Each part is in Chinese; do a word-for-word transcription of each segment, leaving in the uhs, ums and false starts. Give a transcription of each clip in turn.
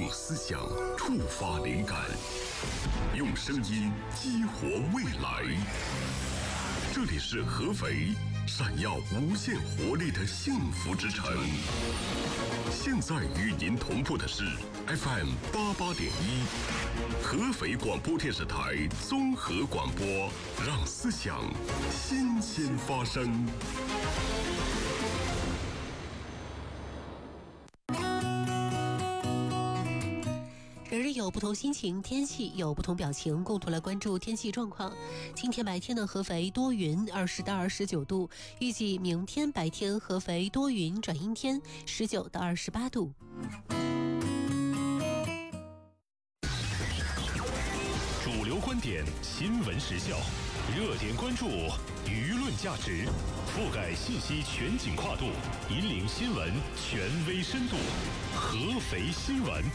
用思想触发灵感，用声音激活未来。这里是合肥，闪耀无限活力的幸福之城。现在与您同步的是 F M 八八点一，合肥广播电视台综合广播，让思想新鲜发生。 人人有不同心情，天气有不同表情，共同来关注天气状况。今天白天的合肥多云，二十到二十九度，预计明天白天合肥多云转阴天，十九到二十八度。 主流观点，新闻时效，热点关注，舆论价值，覆盖信息全景跨度，引领新闻权威深度。合肥新闻。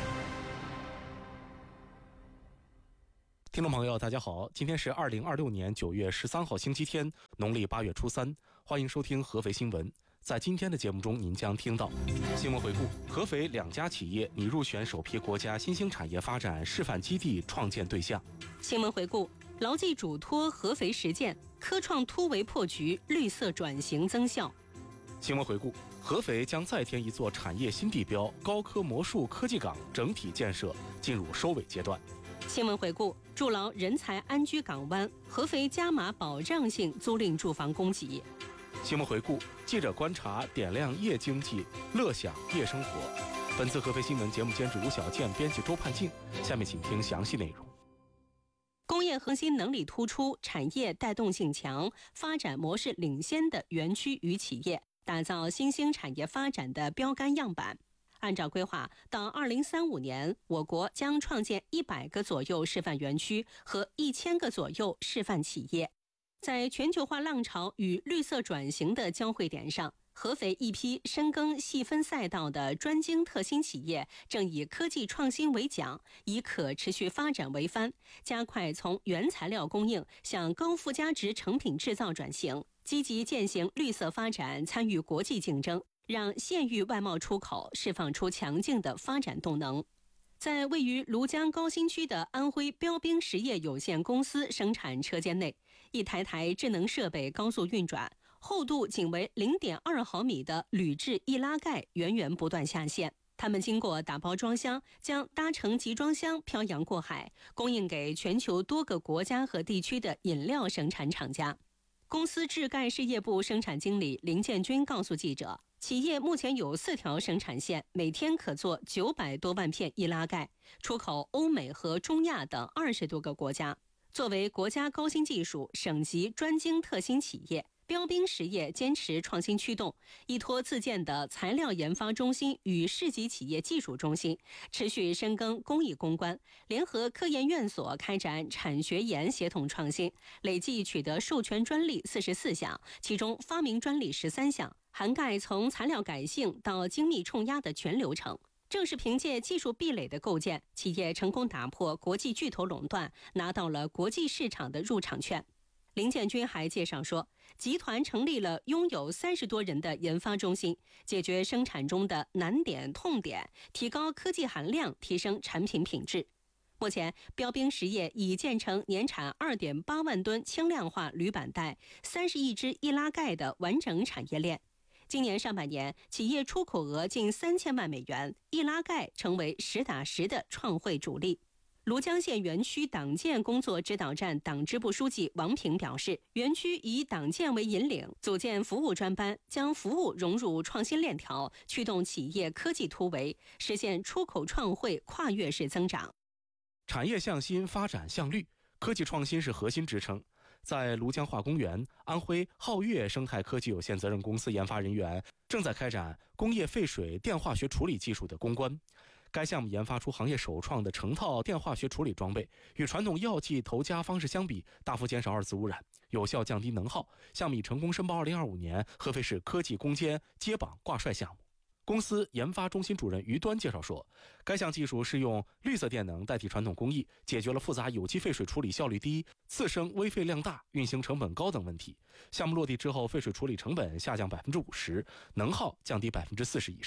听众朋友大家好，今天是二零二六年九月十三号星期天，农历八月初三，欢迎收听合肥新闻。在今天的节目中，您将听到新闻回顾：合肥两家企业拟入选首批国家新兴产业发展示范基地创建对象； 新闻回顾：牢记嘱托合肥实践，科创突围破局，绿色转型增效； 新闻回顾：合肥将再添一座产业新地标——高科魔术科技港整体建设进入收尾阶段； 新闻回顾：筑牢人才安居港湾，合肥加码保障性租赁住房供给； 新闻回顾：记者观察点亮夜经济，乐享夜生活。本次合肥新闻节目监制吴小健，编辑周盼静。下面请听详细内容。 工业核心能力突出、产业带动性强、发展模式领先的园区与企业，打造新兴产业发展的标杆样板。按照规划，到二零三五年，我国将创建一百个左右示范园区和一千个左右示范企业。在全球化浪潮与绿色转型的交汇点上，合肥一批深耕细分赛道的专精特新企业正以科技创新为桨，以可持续发展为帆，加快从原材料供应向高附加值成品制造转型，积极践行绿色发展，参与国际竞争，让县域外贸出口释放出强劲的发展动能。在位于庐江高新区的安徽标兵实业有限公司生产车间内，一台台智能设备高速运转，厚度仅为 零点二毫米的铝制易拉盖源源不断下线。它们经过打包装箱，将搭乘集装箱漂洋过海，供应给全球多个国家和地区的饮料生产厂家。公司制盖事业部生产经理林建军告诉记者，企业目前有四条生产线，每天可做九百多万片易拉盖，出口欧美和中亚等二十多个国家。作为国家高新技术省级专精特新企业，标兵实业坚持创新驱动，依托自建的材料研发中心与市级企业技术中心，持续深耕工艺攻关，联合科研院所开展产学研协同创新，累计取得授权专利四十四项，其中发明专利十三项，涵盖从材料改性到精密冲压的全流程。正是凭借技术壁垒的构建，企业成功打破国际巨头垄断，拿到了国际市场的入场券。林建军还介绍说，集团成立了拥有三十多人的研发中心，解决生产中的难点痛点，提高科技含量，提升产品品质。目前，标兵实业已建成年产 二点八万吨轻量化铝板带、三十亿只易拉盖的完整产业链。今年上半年，企业出口额近三千万美元，易拉盖成为实打实的创汇主力。庐江县园区党建工作指导站党支部书记王平表示，园区以党建为引领，组建服务专班，将服务融入创新链条，驱动企业科技突围，实现出口创汇跨越式增长。 产业向新，发展向绿，科技创新是核心支撑。在庐江化工园，安徽皓月生态科技有限责任公司研发人员正在开展工业废水电化学处理技术的攻关。该项目研发出行业首创的成套电化学处理装备，与传统药剂投加方式相比，大幅减少二次污染，有效降低能耗。项目已成功申报二零二五年合肥市科技攻坚接榜挂帅项目。公司研发中心主任于端介绍说，该项技术是用绿色电能代替传统工艺，解决了复杂有机废水处理效率低、次生微废量大、运行成本高等问题。项目落地之后，废水处理成本下降百分之五十，能耗降低百分之四十以上。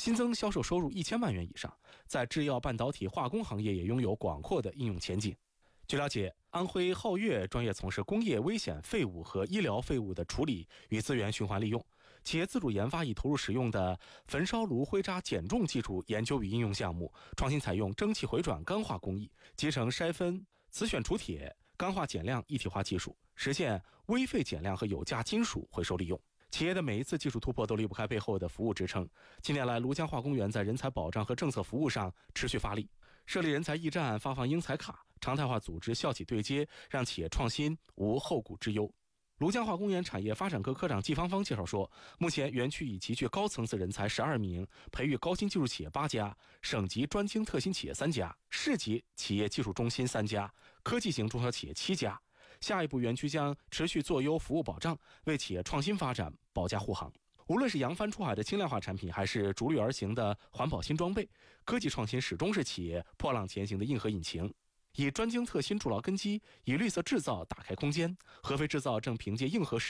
新增销售收入一千万元以上，在制药、半导体、化工行业也拥有广阔的应用前景。据了解，安徽皓月专业从事工业危险废物和医疗废物的处理与资源循环利用，企业自主研发已投入使用的焚烧炉灰渣减重技术研究与应用项目，创新采用蒸汽回转钢化工艺，集成筛分、磁选除铁、钢化减量一体化技术，实现微废减量和有价金属回收利用。企业的每一次技术突破都离不开背后的服务支撑。近年来，庐江化工园在人才保障和政策服务上持续发力，设立人才驿站，发放英才卡，常态化组织校企对接，让企业创新无后顾之忧。庐江化工园产业发展科科长季芳芳介绍说，目前园区已集聚高层次人才十二名，培育高新技术企业八家，省级专精特新企业三家，市级企业技术中心三家，科技型中小企业七家。下一步，园区将持续做优服务保障，为企业创新发展保驾护航。无论是扬帆出海的轻量化产品，还是逐鹿而行的环保新装备，科技创新始终是企业破浪前行的硬核引擎。以专精特新筑牢根基，以绿色制造打开空间。合肥制造正凭借硬核实